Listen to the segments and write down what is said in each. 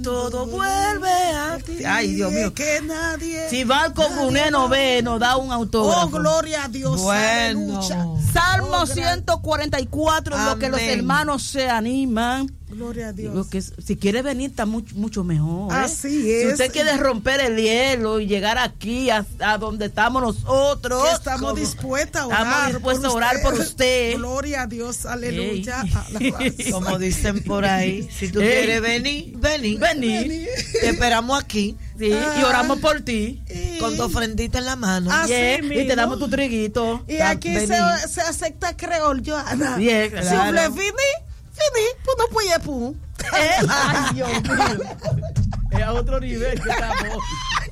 Todo vuelve a ti. Ay, Dios mío. Que nadie. Si va al comuné, no ve, nos da un autógrafo. Oh, gloria a Dios. Bueno. Aleluya. Salmo 144, en lo que los Amén. hermanos se animan. Gloria a Dios. Digo que si quiere venir está mucho mejor. Así es. Si usted quiere romper el hielo y llegar aquí a donde estamos nosotros, Que estamos dispuestos a orar. estamos dispuestos a orar por usted. Gloria a Dios, aleluya. Como dicen por ahí, si tú quieres venir, vení. Te esperamos aquí. Sí, y oramos por ti. Con tu ofrendita en la mano. Así Y mismo. te damos tu triguito. Y aquí se acepta creol, Joana. Bien, Si claro. usted fini, pues no puede pu. Ay, Dios mío. Es a otro nivel que estamos.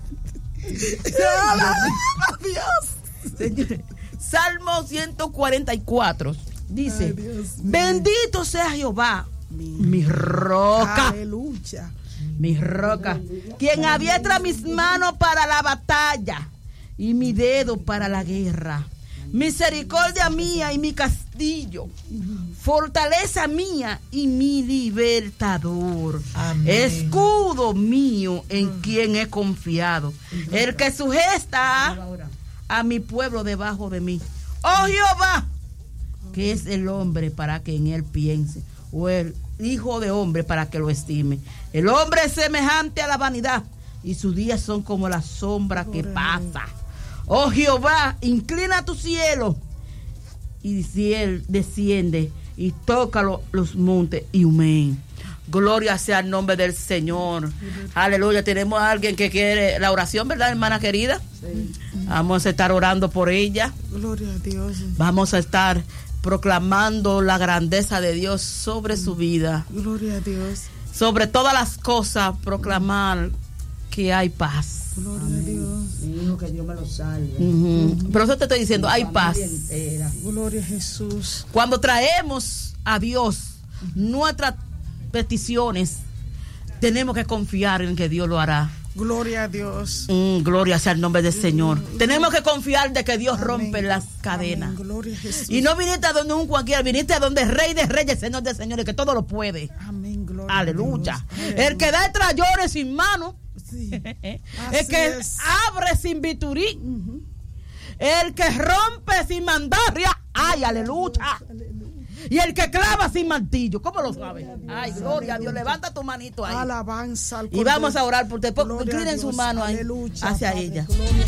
Dios. Señores, Salmo 144 dice: Ay, Dios mío. bendito sea Jehová, mi roca, Aleluya. mi roca, quien abiestra mis manos para la batalla y mi dedo para la guerra. Misericordia mía y mi castillo, fortaleza mía y mi libertador. Amén. Escudo mío en quien he confiado, el que sujeta a mi pueblo debajo de mí. Oh Jehová, que es el hombre para que en él piense, o el hijo de hombre para que lo estime. El hombre es semejante a la vanidad y sus días son como la sombra que pasa. Oh Jehová, inclina tu cielo y desciende y toca los montes y humeen. Gloria sea el nombre del Señor. Aleluya. Tenemos a alguien que quiere la oración, ¿verdad, hermana querida? Sí. Vamos a estar orando por ella. Gloria a Dios. Vamos a estar proclamando la grandeza de Dios sobre su vida. Gloria a Dios. Sobre todas las cosas, proclamar que hay paz. Gloria a Dios. Mi hijo, que Dios me lo salve. Pero eso te estoy diciendo, hay paz. Gloria a Jesús. Cuando traemos a Dios nuestras peticiones, tenemos que confiar en que Dios lo hará. Gloria a Dios. Gloria sea el nombre del Señor. Tenemos que confiar de que Dios Amén. rompe las cadenas. Amén. Gloria a Jesús. Y no viniste a donde un cualquiera, viniste a donde Rey de Reyes, Señor de Señores, que todo lo puede. Amén. Gloria Aleluya. a Dios. El que da trayores sin mano. Sí. El que abre sin biturí. El que rompe sin mandarria. Ay, aleluya. Y el que clava sin martillo. ¿Cómo lo sabes? Ay, gloria a Dios. Levanta tu manito ahí. Alabanza al Y vamos Cordero. a orar por usted. Gloria a Inclinen Dios. su mano ahí Aleluya, hacia Padre. ella. Gloria